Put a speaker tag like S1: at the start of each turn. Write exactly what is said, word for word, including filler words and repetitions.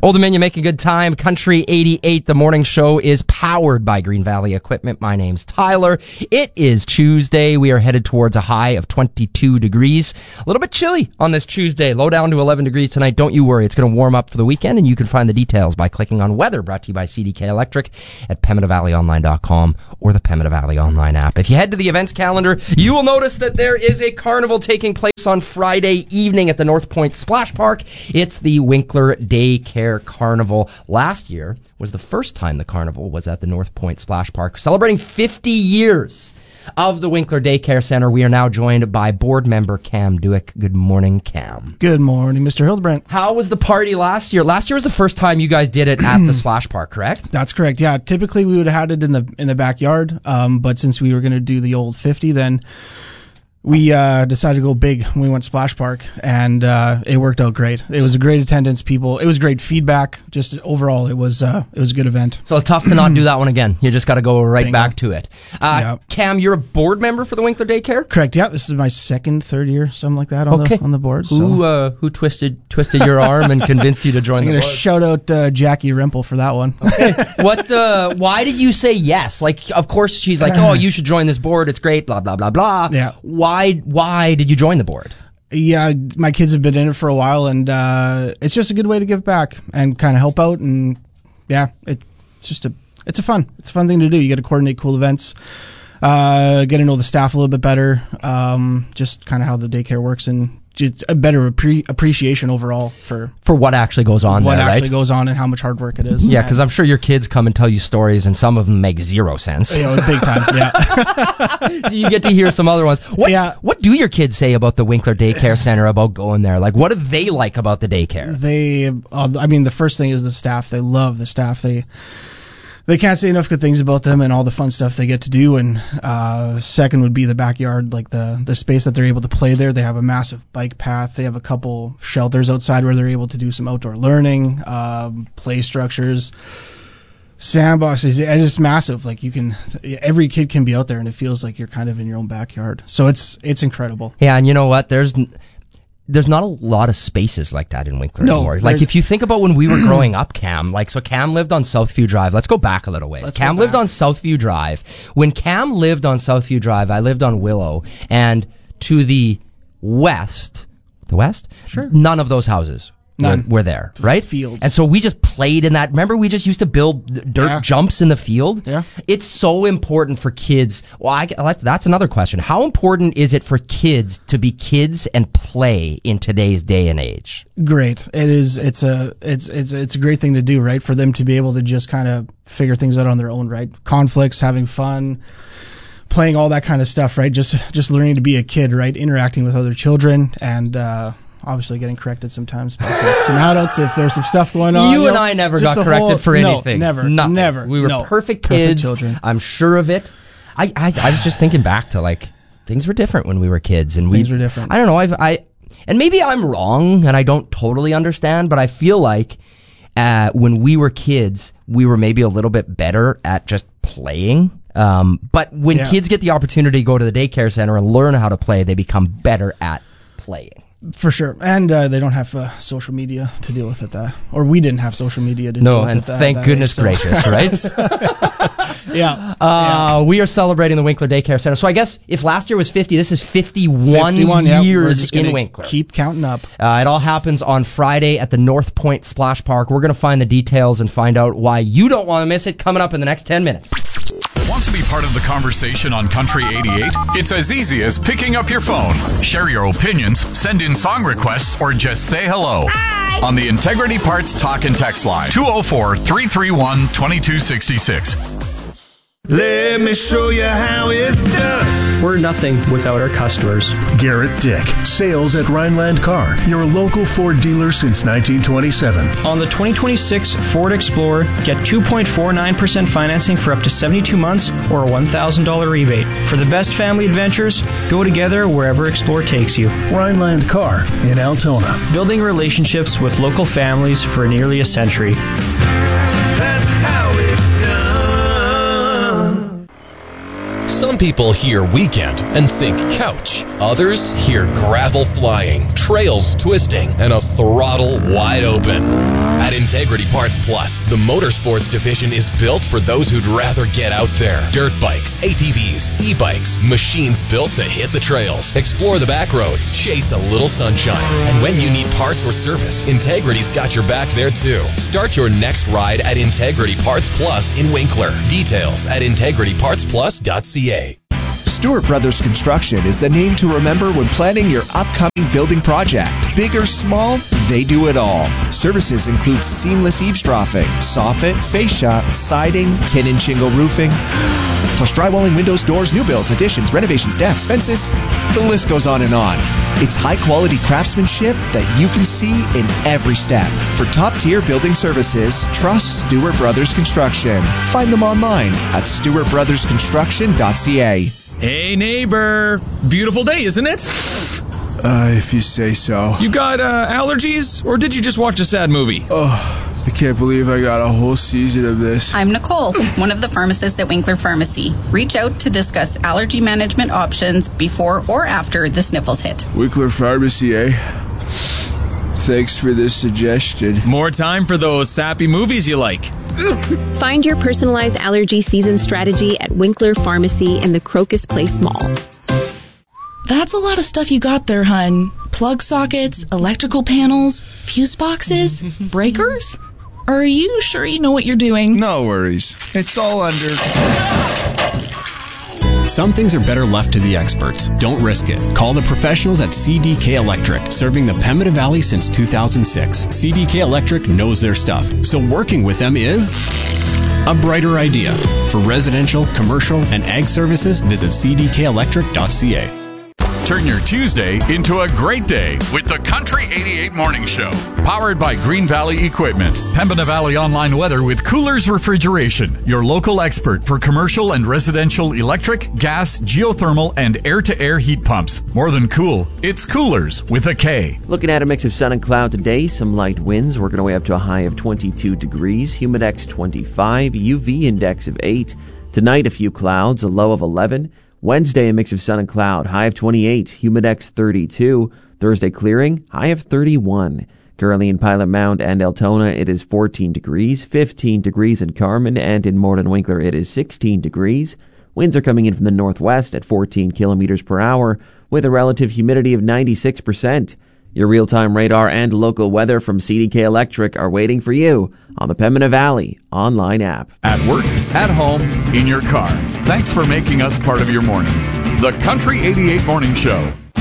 S1: Older Men, you make a good time. Country eighty-eight, the morning show, is powered by Green Valley Equipment. My name's Tyler. It is Tuesday. We are headed towards a high of twenty-two degrees. A little bit chilly on this Tuesday. Low down to eleven degrees tonight. Don't you worry. It's going to warm up for the weekend, and you can find the details by clicking on weather, brought to you by C D K Electric at pemmican valley online dot com or the Pemmican Valley Online app. If you head to the events calendar, you will notice that there is a carnival taking place on Friday evening at the North Point Splash Park. It's the Winkler Daycare Carnival. Last year was the first time the carnival was at the North Point Splash Park, celebrating fifty years of the Winkler Daycare Center. We are now joined by board member Cam Duick. Good morning, Cam.
S2: Good morning, Mister Hildebrandt.
S1: How was the party last year? Last year was the first time you guys did it at the Splash Park, correct?
S2: That's correct. Yeah, typically we would have had it in the in the backyard, um, but since we were going to do the old fifty, then we uh, decided to go big when we went Splash Park, and uh, it worked out great. It was a great attendance, people. It was great feedback. Just overall, it was uh, it was a good event.
S1: So tough to not do that one again. You just got to go right
S2: Bingo.
S1: back to it. Uh,
S2: Yep.
S1: Cam, you're a board member for the Winkler Daycare?
S2: Correct. Yeah, this is my second, third year, something like that on
S1: Okay.
S2: the on the board. So.
S1: Who uh, who twisted twisted your arm and convinced you to join
S2: I'm
S1: the
S2: going to
S1: board?
S2: shout out uh, Jackie Rimple for that one.
S1: Okay. What? Uh, why did you say yes? Like, of course, she's like, oh, you should join this board. It's great. Blah blah blah blah.
S2: Yeah.
S1: Why? Why did you join the board?
S2: Yeah, my kids have been in it for a while, and uh, it's just a good way to give back and kind of help out. And yeah, it, it's just a it's a fun it's a fun thing to do. You get to coordinate cool events, uh, get to know the staff a little bit better, um, just kind of how the daycare works, and just a better appre- appreciation overall for
S1: For what actually goes on
S2: what
S1: there,
S2: actually
S1: right?
S2: goes on and how much hard work it is.
S1: Yeah, because I'm sure your kids come and tell you stories, and some of them make zero sense.
S2: you know, big time. Yeah.
S1: So you get to hear some other ones. What,
S2: Yeah.
S1: what do your kids say about the Winkler Daycare Center, about going there? Like, what do they like about the daycare?
S2: They, uh, I mean, the first thing is the staff. They love the staff. They they can't say enough good things about them and all the fun stuff they get to do. And uh, second would be the backyard, like the the space that they're able to play there. They have a massive bike path. They have a couple shelters outside where they're able to do some outdoor learning, um, play structures, sandboxes. It's just massive. Like you can, every kid can be out there, and it feels like you're kind of in your own backyard. So it's it's incredible.
S1: Yeah, and you know what? There's there's not a lot of spaces like that in Winkler
S2: No,
S1: anymore. Like
S2: there-
S1: if you think about when we were growing up, Cam, like so Cam lived on Southview Drive. Let's go back a little ways.
S2: Let's
S1: Cam
S2: go
S1: lived
S2: back.
S1: on Southview Drive. When Cam lived on Southview Drive, I lived on Willow, and to the west, the west?
S2: Sure.
S1: None of those houses were,
S2: None.
S1: were there, right?
S2: Fields.
S1: And so we just played in that. Remember, we just used to build d- dirt
S2: Yeah.
S1: jumps in the field?
S2: Yeah.
S1: It's so important for kids. Well, I, that's, that's another question. How important is it for kids to be kids and play in today's day and age?
S2: Great. It is. It's a. It's it's it's a great thing to do, right? For them to be able to just kind of figure things out on their own, right? Conflicts, having fun, playing all that kind of stuff, right? Just just learning to be a kid, right? Interacting with other children, and uh, obviously getting corrected sometimes by some, some adults if there's some stuff going on.
S1: You
S2: know,
S1: and I never
S2: just
S1: got
S2: the
S1: corrected
S2: whole-
S1: for
S2: no,
S1: anything.
S2: never,
S1: Nothing.
S2: never.
S1: We were
S2: no.
S1: perfect
S2: Perfect
S1: kids.
S2: children.
S1: I'm sure of it. I, I I was just thinking back to like things were different when we were kids, and
S2: Things
S1: we
S2: were different.
S1: I don't know. I've I and maybe I'm wrong, and I don't totally understand, but I feel like uh, when we were kids, we were maybe a little bit better at just playing. Um, but when
S2: Yeah.
S1: kids get the opportunity to go to the daycare center and learn how to play, they become better at playing.
S2: For sure, and uh, they don't have uh, social media to deal with it. That, or we didn't have social media to deal
S1: No,
S2: with
S1: and
S2: it. That,
S1: thank
S2: that
S1: goodness
S2: age, so-
S1: gracious, right?
S2: Yeah.
S1: Uh, we are celebrating the Winkler Daycare Center. So I guess if last year was fifty, this is fifty-one,
S2: fifty-one, yeah, we're
S1: years
S2: just
S1: in
S2: gonna
S1: Winkler.
S2: Keep counting up.
S1: Uh, it all happens on Friday at the North Point Splash Park. We're going to find the details and find out why you don't want to miss it coming up in the next ten minutes.
S3: Want to be part of the conversation on Country eighty-eight? It's as easy as picking up your phone. Share your opinions, send in song requests, or just say hello. Hi. On the Integrity Parts Talk and Text line, two oh four, three three one, two two six six.
S4: Let me show you how it's done.
S5: We're nothing without our customers.
S6: Garrett Dick, sales at Rhineland Car, your local Ford dealer since nineteen twenty-seven.
S5: On the twenty twenty-six Ford Explorer, get two point four nine percent financing for up to seventy-two months or a one thousand dollars rebate. For the best family adventures, go together wherever Explorer takes you.
S6: Rhineland Car in Altona.
S5: Building relationships with local families for nearly a century.
S4: That's how it's done.
S7: Some people hear weekend and think couch. Others hear gravel flying, trails twisting, and a throttle wide open. At Integrity Parts Plus, the motorsports division is built for those who'd rather get out there. Dirt bikes, A T Vs, e-bikes, machines built to hit the trails, explore the back roads, chase a little sunshine. And when you need parts or service, Integrity's got your back there too. Start your next ride at Integrity Parts Plus in Winkler. Details at integrity parts plus dot c a.
S8: Stewart Brothers Construction is the name to remember when planning your upcoming building project. Big or small, they do it all. Services include seamless eavesdropping, soffit, fascia, siding, tin and shingle roofing, plus drywalling, windows, doors, new builds, additions, renovations, decks, fences. The list goes on and on. It's high-quality craftsmanship that you can see in every step. For top-tier building services, trust Stewart Brothers Construction. Find them online at stewart brothers construction dot c a.
S9: Hey, neighbor. Beautiful day, isn't it?
S10: Uh, if you say so.
S9: You got uh, allergies, or did you just watch a sad movie?
S10: Oh, I can't believe I got a whole season of this.
S11: I'm Nicole, one of the pharmacists at Winkler Pharmacy. Reach out to discuss allergy management options before or after the sniffles hit.
S10: Winkler Pharmacy, eh? Thanks for this suggestion.
S9: More time for those sappy movies you like.
S12: Find your personalized allergy season strategy at Winkler Pharmacy in the Crocus Place Mall.
S13: That's a lot of stuff you got there, hun. Plug sockets, electrical panels, fuse boxes, breakers? Are you sure you know what you're doing?
S10: No worries. It's all under...
S14: Some things are better left to the experts. Don't risk it. Call the professionals at C D K Electric, serving the Pembina Valley since two thousand six. C D K Electric knows their stuff, so working with them is a brighter idea. For residential, commercial, and ag services, visit c d k electric dot c a.
S3: Turn your Tuesday into a great day with the Country eighty-eight Morning Show. Powered by Green Valley Equipment. Pembina Valley Online Weather with Coolers Refrigeration. Your local expert for commercial and residential electric, gas, geothermal, and air-to-air heat pumps. More than cool, it's Coolers with a K.
S15: Looking at a mix of sun and cloud today. Some light winds working our way up to a high of twenty-two degrees. Humidex twenty-five. U V index of eight. Tonight a few clouds, a low of eleven. Wednesday, a mix of sun and cloud, high of twenty-eight, humidex thirty-two. Thursday, clearing, high of thirty-one. Currently in Pilot Mound and Altona, it is fourteen degrees, fifteen degrees in Carmen, and in Morden Winkler, it is sixteen degrees. Winds are coming in from the northwest at fourteen kilometers per hour, with a relative humidity of ninety-six percent. Your real-time radar and local weather from C D K Electric are waiting for you on the Pembina Valley online app.
S3: At work, at home, in your car. Thanks for making us part of your mornings. The Country eighty-eight Morning Show.